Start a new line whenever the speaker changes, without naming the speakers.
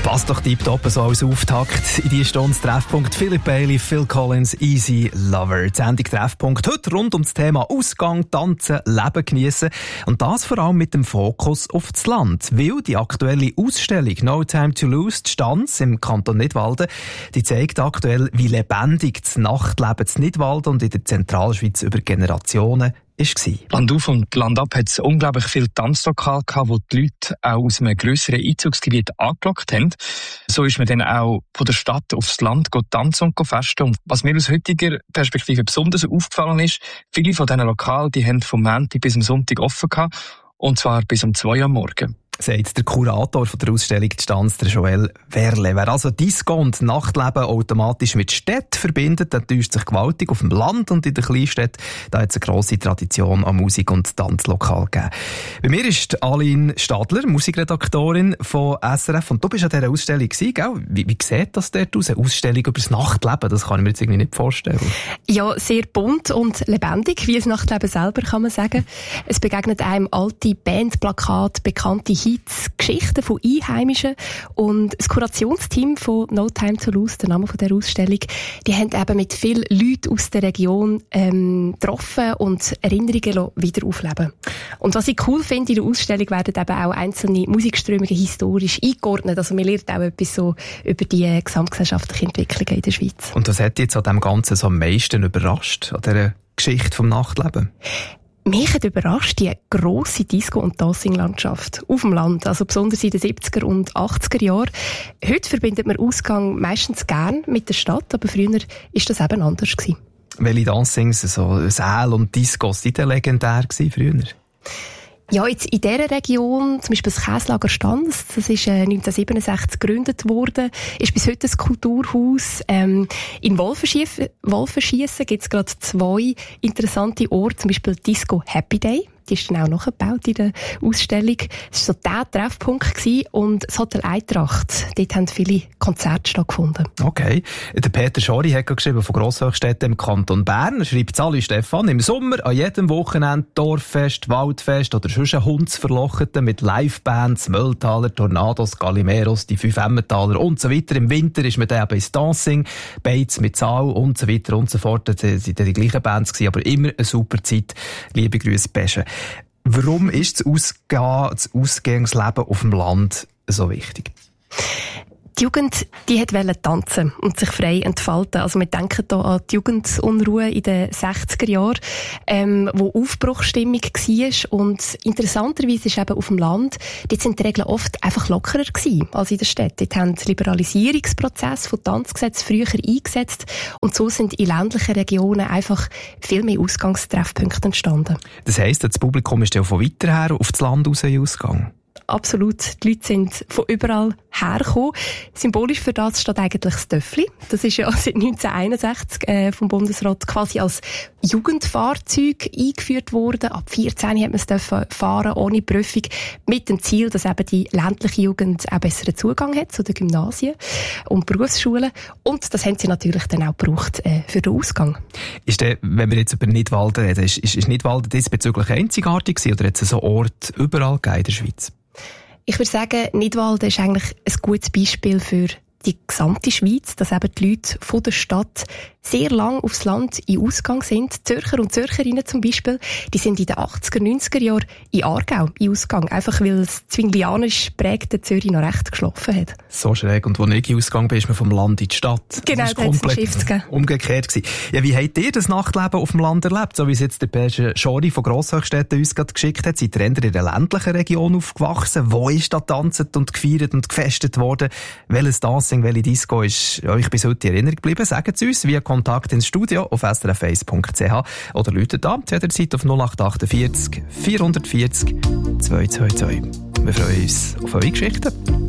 Passt doch tiptop so als Auftakt in die Stunde Treffpunkt. Philip Bailey, Phil Collins, Easy Lover. Die Sendung Treffpunkt heute rund um das Thema Ausgang, Tanzen, Leben geniessen. Und das vor allem mit dem Fokus auf das Land. Weil die aktuelle Ausstellung No Time to Lose, die Stanz im Kanton Nidwalden, die zeigt aktuell, wie lebendig das Nachtleben in Nidwalden und in der Zentralschweiz über Generationen war.
Landauf und landab hat es unglaublich viele Tanzlokale gehabt, wo die Leute auch aus einem grösseren Einzugsgebiet angelockt haben. So ist man dann auch von der Stadt aufs Land tanzen und festen. Und was mir aus heutiger Perspektive besonders aufgefallen ist, viele von diesen Lokalen, die haben vom Montag bis am Sonntag offen gehabt, und zwar bis um 2 Uhr am Morgen.
Sagt der Kurator von der Ausstellung die Stanz, der Joel Werle. Wer also Disco und Nachtleben automatisch mit Städten verbindet, der täuscht sich gewaltig. Auf dem Land und in den Kleinstädten, da hat es eine grosse Tradition an Musik- und Tanzlokal gegeben. Bei mir ist Aline Stadler, Musikredaktorin von SRF, und du bist an dieser Ausstellung gewesen, gell? Wie sieht das dort aus? Eine Ausstellung über das Nachtleben, das kann ich mir jetzt irgendwie nicht vorstellen.
Ja, sehr bunt und lebendig, wie das Nachtleben selber, kann man sagen. Es begegnet einem alte Bandplakate, bekannte Hits, Geschichten von Einheimischen, und das Kurationsteam von No Time to Lose, der Name von der Ausstellung, die haben eben mit vielen Leuten aus der Region getroffen und Erinnerungen wieder aufleben. Und was ich cool finde, in der Ausstellung werden eben auch einzelne Musikströmungen historisch eingeordnet. Also man lernt auch etwas so über die gesamtgesellschaftlichen Entwicklungen in der Schweiz.
Und was hat jetzt an dem Ganzen so am meisten überrascht, an dieser Geschichte vom Nachtleben?
Mich hat überrascht die grosse Disco- und Dancing-Landschaft auf dem Land, also besonders in den 70er und 80er Jahren. Heute verbindet man Ausgang meistens gern mit der Stadt, aber früher war das eben anders gewesen.
Welche Dancings, so Säle und Discos, sind denn legendär gewesen früher?
Ja, jetzt in dieser Region, zum Beispiel das Käslager Stanz, das ist 1967 gegründet worden, ist bis heute ein Kulturhaus. In Wolfenschiessen gibt es gerade 2 interessante Orte, zum Beispiel Disco Happy Day. Die ist dann auch nachgebaut in der Ausstellung. Es war so der Treffpunkt gewesen. Und das Hotel Eintracht, dort haben viele Konzerte stattgefunden.
Okay. Der Peter Schori hat geschrieben von Grosshöchstädten im Kanton Bern. Er schreibt, Sali Stefan, im Sommer an jedem Wochenende Dorffest, Waldfest oder sonst ein Hundsverlocheten mit Livebands, Mölltaler, Tornados, Galimeros, die 5 Emmentaler und so weiter. Im Winter ist man dann eben ins Dancing, Beiz mit Saal und so weiter und so fort. Das waren die gleichen Bands gewesen, aber immer eine super Zeit. Liebe Grüße, Pesche. Warum ist das Ausgangsleben auf dem Land so wichtig?
Die Jugend, die wollte tanzen und sich frei entfalten. Also wir denken hier an die Jugendunruhe in den 60er Jahren, wo Aufbruchsstimmung war. Und interessanterweise ist eben auf dem Land, dort sind die Regeln oft einfach lockerer gewesen als in der Stadt. Dort haben die Liberalisierungsprozesse von Tanzgesetzen früher eingesetzt. Und so sind in ländlichen Regionen einfach viel mehr Ausgangstreffpunkte entstanden.
Das heisst, das Publikum ist ja von weiter her auf das Land raus ausgegangen?
Absolut. Die Leute sind von überall hergekommen. Symbolisch für das steht eigentlich das Töffli. Das ist ja seit 1961 vom Bundesrat quasi als Jugendfahrzeug eingeführt worden. Ab 14 hat man es fahren ohne Prüfung, mit dem Ziel, dass eben die ländliche Jugend auch besseren Zugang hat zu den Gymnasien und Berufsschulen. Und das haben sie natürlich dann auch gebraucht für den Ausgang.
Ist der, wenn wir jetzt über Nidwalden reden, ist Nidwalden diesbezüglich einzigartig gewesen, oder hat es so Orte überall gegeben in der Schweiz?
Ich würde sagen, Nidwalden ist eigentlich ein gutes Beispiel für die gesamte Schweiz, dass eben die Leute von der Stadt sehr lang aufs Land in Ausgang sind. Zürcher und Zürcherinnen zum Beispiel, die sind in den 80er, 90er Jahren in Aargau in Ausgang, einfach weil das zwinglianisch prägte Zürich noch recht geschlafen hat.
So schräg. Und wo ich in Ausgang bin, ist man vom Land in die Stadt.
Genau,
das war komplett umgekehrt gewesen. Ja, wie habt ihr das Nachtleben auf dem Land erlebt? So wie es jetzt der Peter Schori von Grosshöchstädten uns gerade geschickt hat. Seid ihr in der ländlichen Region aufgewachsen? Wo ist da tanzt und gefeiert und gefestet worden? Welches Dancing, welche Disco ist euch bis heute in Erinnerung geblieben? Sagt es uns via Kontakt ins Studio auf srf1.ch oder läutet an zu jeder Zeit auf 0848 440 222. Wir freuen uns auf eure Geschichten.